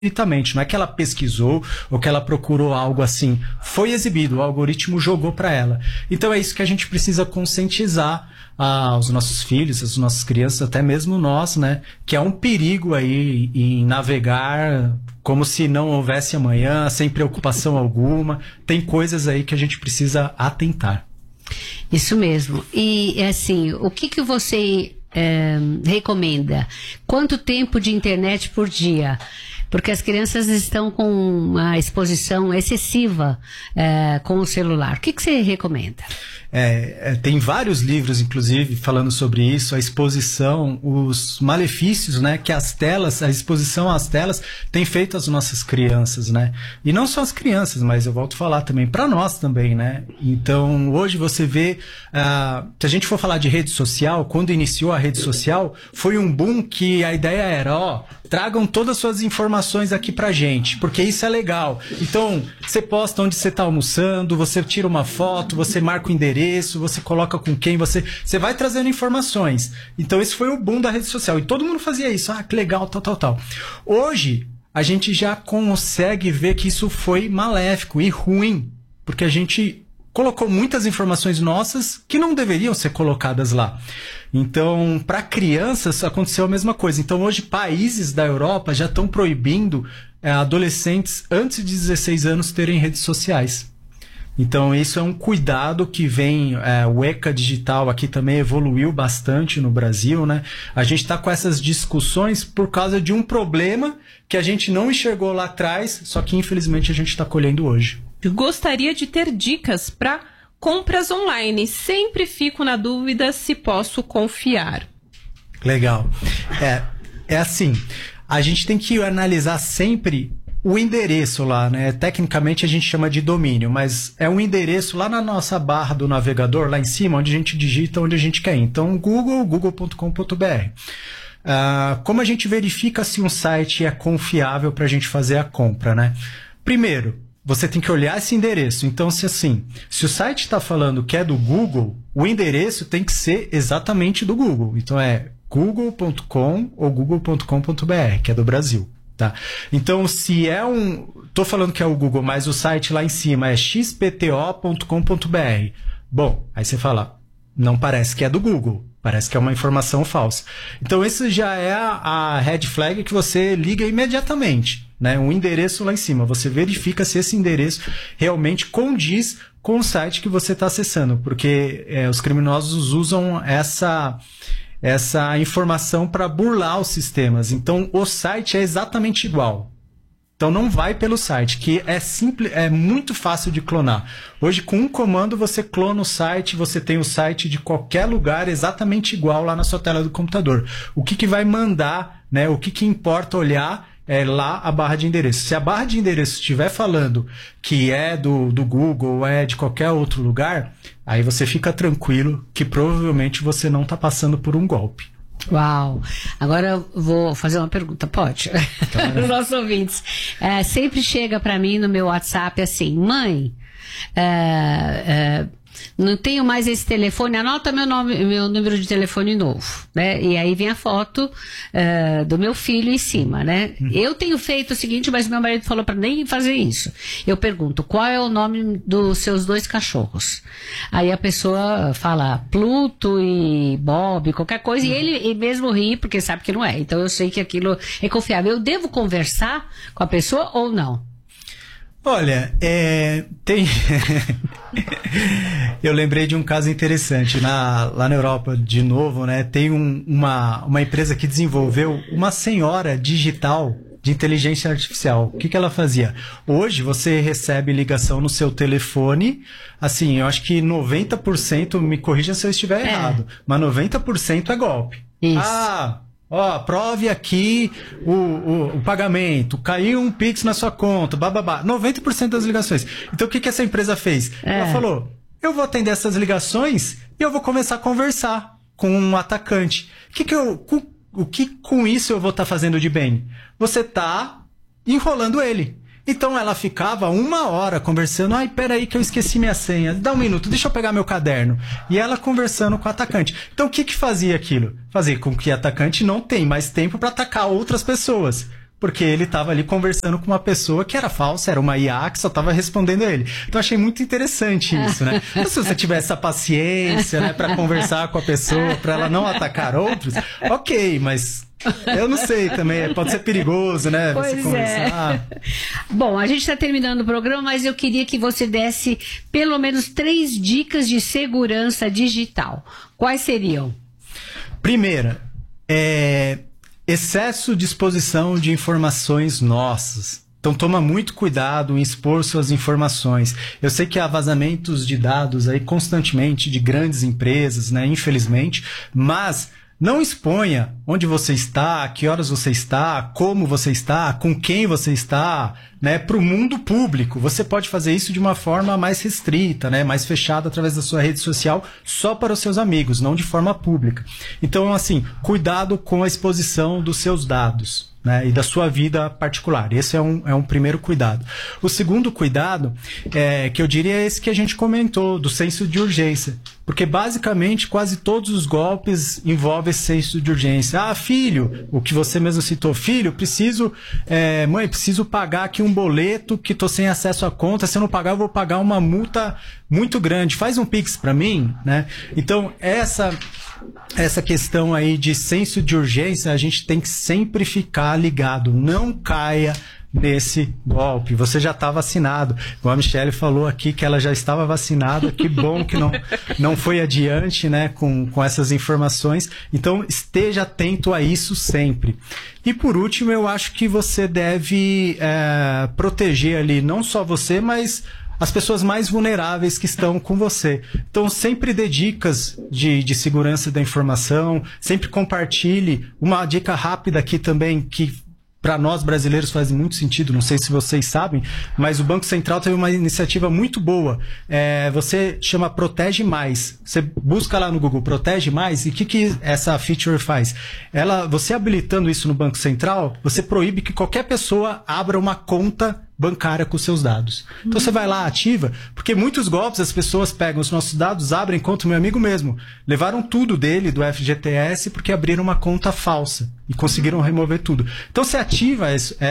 gratuitamente, não é que ela pesquisou ou que ela procurou algo assim, foi exibido, o algoritmo jogou para ela. Então é isso que a gente precisa conscientizar aos nossos filhos, às nossas crianças, até mesmo nós, né, que é um perigo aí em navegar como se não houvesse amanhã, sem preocupação alguma. Tem coisas aí que a gente precisa atentar. Isso mesmo. E assim, o que você recomenda? Quanto tempo de internet por dia? Porque as crianças estão com uma exposição excessiva com o celular. O que você recomenda? Tem vários livros, inclusive, falando sobre isso, a exposição, os malefícios, né, que a exposição às telas tem feito às nossas crianças, né? E não só as crianças, mas eu volto a falar também, para nós também, né? Então, hoje você vê, se a gente for falar de rede social, quando iniciou a rede social, foi um boom que a ideia era, tragam todas as suas informações aqui pra gente, porque isso é legal. Então, você posta onde você tá almoçando, você tira uma foto, você marca o endereço, você coloca com quem, você vai trazendo informações. Então, esse foi o boom da rede social. E todo mundo fazia isso. Que legal, tal. Hoje, a gente já consegue ver que isso foi maléfico e ruim, porque a gente colocou muitas informações nossas que não deveriam ser colocadas lá. Então, para crianças, aconteceu a mesma coisa. Então, hoje, países da Europa já estão proibindo adolescentes antes de 16 anos terem redes sociais. Então, isso é um cuidado que vem, o ECA Digital aqui também evoluiu bastante no Brasil, né? A gente está com essas discussões por causa de um problema que a gente não enxergou lá atrás, só que infelizmente a gente está colhendo hoje. Gostaria de ter dicas para compras online. Sempre fico na dúvida se posso confiar. Legal. É assim, a gente tem que analisar sempre o endereço lá, né? Tecnicamente a gente chama de domínio, mas é um endereço lá na nossa barra do navegador, lá em cima, onde a gente digita onde a gente quer ir. Então, google.com.br. Como a gente verifica se um site é confiável para a gente fazer a compra, né? Primeiro, você tem que olhar esse endereço. Então, se o site está falando que é do Google, o endereço tem que ser exatamente do Google. Então, é google.com ou google.com.br, que é do Brasil. Tá? Então, se tô falando que é o Google, mas o site lá em cima é xpto.com.br. Bom, aí você fala, não parece que é do Google, parece que é uma informação falsa. Então, esse já é a red flag que você liga imediatamente, né? Um endereço lá em cima, você verifica se esse endereço realmente condiz com o site que você está acessando, porque os criminosos usam essa informação para burlar os sistemas. Então, o site é exatamente igual. Então, não vai pelo site, que é simples, é muito fácil de clonar. Hoje, com um comando, você clona o site, você tem o site de qualquer lugar exatamente igual lá na sua tela do computador. O que vai mandar, né? O que importa olhar é lá a barra de endereço. Se a barra de endereço estiver falando que é do Google ou é de qualquer outro lugar, aí você fica tranquilo que provavelmente você não está passando por um golpe. Uau! Agora eu vou fazer uma pergunta, pode? Para os nossos ouvintes. Sempre chega para mim no meu WhatsApp assim, mãe, não tenho mais esse telefone, anota meu número de telefone novo, né? E aí vem a foto do meu filho em cima, né? Eu tenho feito o seguinte, mas meu marido falou para nem fazer isso. Eu pergunto, qual é o nome dos seus 2 cachorros? Aí a pessoa fala Pluto e Bob, qualquer coisa, e ele mesmo ri, porque sabe que não é. Então eu sei que aquilo é confiável. Eu devo conversar com a pessoa ou não? Olha, tem... Eu lembrei de um caso interessante. Lá na Europa, de novo, né? Tem uma empresa que desenvolveu uma senhora digital de inteligência artificial. O que ela fazia? Hoje você recebe ligação no seu telefone, assim, eu acho que 90%, me corrija se eu estiver errado, mas 90% é golpe. Isso. Prove aqui o pagamento, caiu um Pix na sua conta, bababá. 90% das ligações. Então, o que essa empresa fez? Ela falou, eu vou atender essas ligações e eu vou começar a conversar com um atacante. O que com isso eu vou estar fazendo de bem? Você está enrolando ele. Então ela ficava 1 hora conversando, peraí que eu esqueci minha senha, dá um minuto, deixa eu pegar meu caderno. E ela conversando com o atacante. Então o que fazia aquilo? Fazia com que o atacante não tenha mais tempo para atacar outras pessoas. porque ele estava ali conversando com uma pessoa que era falsa, era uma IA que só estava respondendo a ele. Então achei muito interessante isso, né? Então, se você tiver essa paciência, né, para conversar com a pessoa, para ela não atacar outros, ok, mas eu não sei também, pode ser perigoso, né? Pois você conversar. Bom, a gente está terminando o programa, mas eu queria que você desse pelo menos 3 dicas de segurança digital. Quais seriam? Primeira, excesso de exposição de informações nossas. Então toma muito cuidado em expor suas informações. Eu sei que há vazamentos de dados aí constantemente de grandes empresas, né, infelizmente, mas não exponha onde você está, que horas você está, como você está, com quem você está, né, para o mundo público. Você pode fazer isso de uma forma mais restrita, né, mais fechada através da sua rede social, só para os seus amigos, não de forma pública. Então, assim, cuidado com a exposição dos seus dados, né, e da sua vida particular. Esse é um primeiro cuidado. O segundo cuidado, que eu diria, é esse que a gente comentou, do senso de urgência. Porque, basicamente, quase todos os golpes envolvem esse senso de urgência. Ah, filho, o que você mesmo citou, filho, mãe, preciso pagar aqui um boleto que estou sem acesso à conta, se eu não pagar, eu vou pagar uma multa muito grande. Faz um Pix para mim, né? Então, essa questão aí de senso de urgência, a gente tem que sempre ficar ligado. Não caia nesse golpe. Você já está vacinado. Igual a Michele falou aqui que ela já estava vacinada. Que bom que não foi adiante, né, com essas informações. Então, esteja atento a isso sempre. E por último, eu acho que você deve proteger ali não só você, mas as pessoas mais vulneráveis que estão com você. Então, sempre dê dicas de segurança da informação, sempre compartilhe. Uma dica rápida aqui também, que para nós brasileiros faz muito sentido, não sei se vocês sabem, mas o Banco Central teve uma iniciativa muito boa. Você chama Protege Mais. Você busca lá no Google Protege Mais, e o que essa feature faz? Você habilitando isso no Banco Central, você proíbe que qualquer pessoa abra uma conta bancária com seus dados. Então você vai lá, ativa, porque muitos golpes as pessoas pegam os nossos dados, abrem conta, meu amigo mesmo, levaram tudo dele, do FGTS, porque abriram uma conta falsa e conseguiram remover tudo. Então você ativa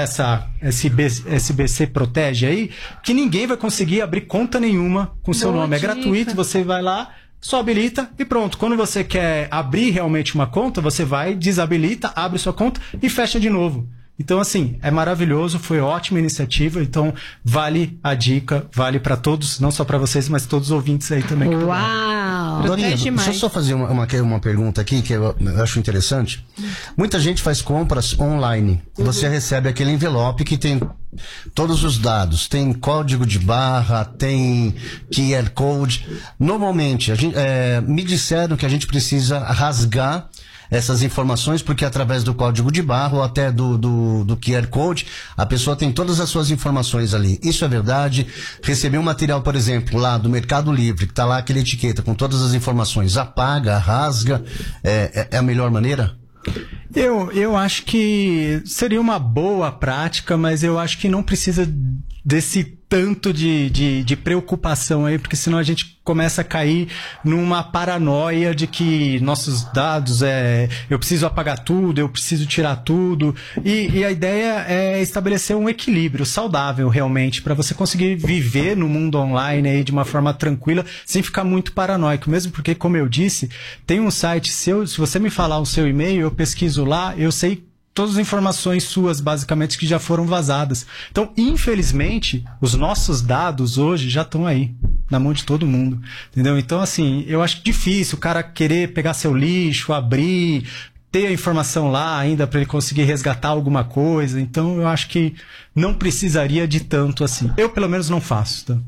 esse BC Protege aí, que ninguém vai conseguir abrir conta nenhuma com seu nome. É gratuito, você vai lá, só habilita e pronto. Quando você quer abrir realmente uma conta, você vai, desabilita, abre sua conta e fecha de novo. Então, assim, é maravilhoso, foi ótima iniciativa, então vale a dica, vale para todos, não só para vocês, mas todos os ouvintes aí também. Uau! Dorinha, deixa eu só fazer uma pergunta aqui que eu acho interessante. Muita gente faz compras online. Você recebe aquele envelope que tem todos os dados, tem código de barra, tem QR Code. Normalmente, me disseram que a gente precisa rasgar essas informações, porque através do código de barra ou até do QR Code, a pessoa tem todas as suas informações ali. Isso é verdade? Receber um material, por exemplo, lá do Mercado Livre, que está lá aquela etiqueta com todas as informações, apaga, rasga, é a melhor maneira? Eu acho que seria uma boa prática, mas eu acho que não precisa desse tanto de preocupação aí, porque senão a gente começa a cair numa paranoia de que nossos dados eu preciso apagar tudo, eu preciso tirar tudo, e a ideia é estabelecer um equilíbrio saudável realmente, para você conseguir viver no mundo online aí de uma forma tranquila, sem ficar muito paranoico, mesmo porque, como eu disse, tem um site seu, se você me falar o seu e-mail, eu pesquiso lá, eu sei todas as informações suas, basicamente, que já foram vazadas. Então, infelizmente, os nossos dados hoje já estão aí, na mão de todo mundo. Entendeu? Então, assim, eu acho difícil o cara querer pegar seu lixo, abrir, ter a informação lá ainda para ele conseguir resgatar alguma coisa. Então, eu acho que não precisaria de tanto assim. Eu, pelo menos, não faço. Tá?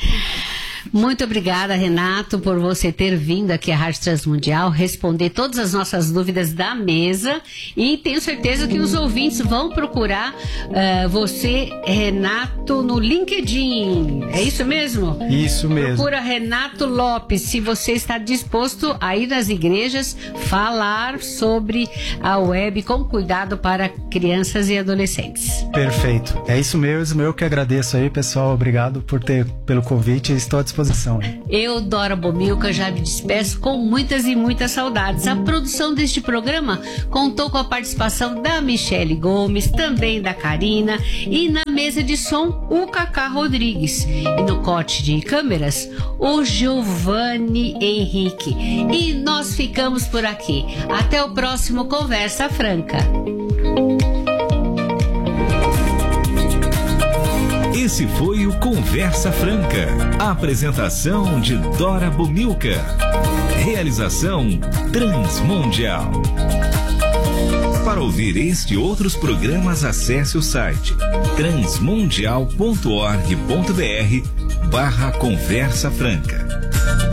Muito obrigada, Renato, por você ter vindo aqui à Rádio Transmundial, responder todas as nossas dúvidas da mesa, e tenho certeza que os ouvintes vão procurar você, Renato, no LinkedIn. É isso mesmo? Isso mesmo. Procura Renato Lopes, se você está disposto a ir nas igrejas falar sobre a web com cuidado para crianças e adolescentes. Perfeito. É isso mesmo, eu que agradeço aí, pessoal. Obrigado pelo convite, estou à disposição. disposição. Eu, Dora Bomilca, já me despeço com muitas e muitas saudades. A produção deste programa contou com a participação da Michele Gomes, também da Karina, e na mesa de som, o Cacá Rodrigues. E no corte de câmeras, o Giovanni Henrique. E nós ficamos por aqui. Até o próximo Conversa Franca. Esse foi o Conversa Franca. Apresentação de Dora Bomilca. Realização Transmundial. Para ouvir este e outros programas, acesse o site transmundial.org.br/Conversa Franca.